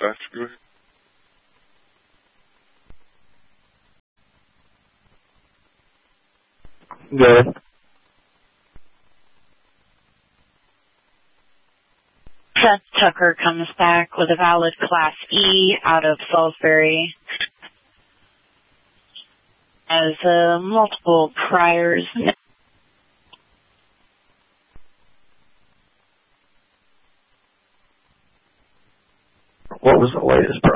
That's good. Good. Seth Tucker comes back with a valid Class E out of Salisbury. Has multiple priors. What was the latest